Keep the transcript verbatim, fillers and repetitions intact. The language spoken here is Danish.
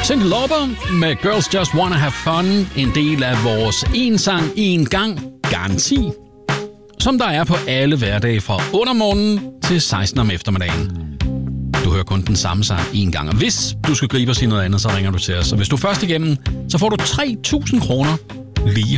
Cyndi Lauper med Girls Just Wanna Have Fun, en del af vores en sang, en gang garanti, som der er på alle hverdage fra otte om morgenen til seksten om eftermiddagen. Du hører kun den samme sang en gang, og hvis du skal gribe og sige noget andet, så ringer du til os. Og hvis du er først igennem, så får du tre tusind kroner lige